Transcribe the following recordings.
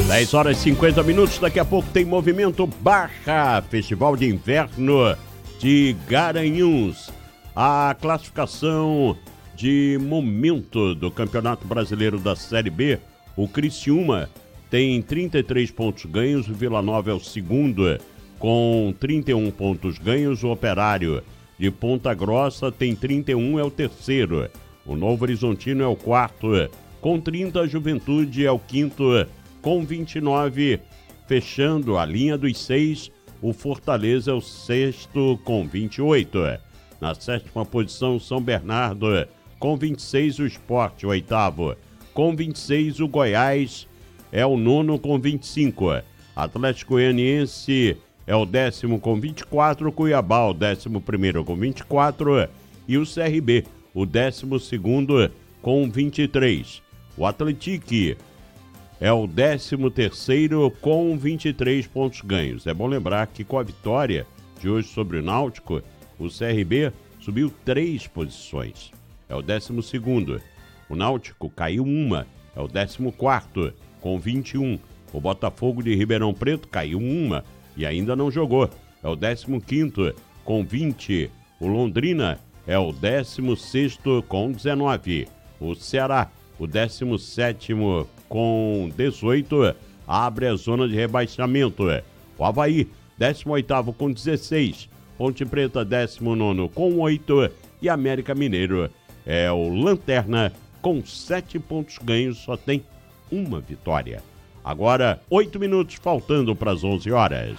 10 horas e 50 minutos, daqui a pouco tem movimento Barra, Festival de Inverno de Garanhuns. A classificação de momento do Campeonato Brasileiro da Série B, o Criciúma tem 33 pontos ganhos, o Vila Nova é o segundo com 31 pontos ganhos, o Operário de Ponta Grossa tem 31, é o terceiro, o Novo Horizontino é o quarto com 30, a Juventude é o quinto com 29, fechando a linha dos 6, o Fortaleza é o sexto com 28. Na sétima posição, São Bernardo com 26, o Sport, o oitavo com 26, o Goiás é o nono com 25. Atlético Goianiense é o décimo com 24, o Cuiabá o 11º com 24 e o CRB, o 12º com 23. O Atlético é o 13º com 23 pontos ganhos. É bom lembrar que com a vitória de hoje sobre o Náutico, o CRB subiu 3 posições. É o 12º. O Náutico caiu uma, é o 14º com 21. O Botafogo de Ribeirão Preto caiu uma e ainda não jogou. É o 15º com 20. O Londrina é o 16º com 19. O Ceará, o 17º com 18, abre a zona de rebaixamento. O Avaí, 18º com 16. Ponte Preta, 19º com 8. E América Mineiro é o lanterna com 7 pontos ganhos, só tem uma vitória. Agora, 8 minutos faltando para as 11 horas.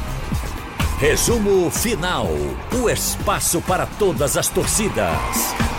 Resumo final. O espaço para todas as torcidas.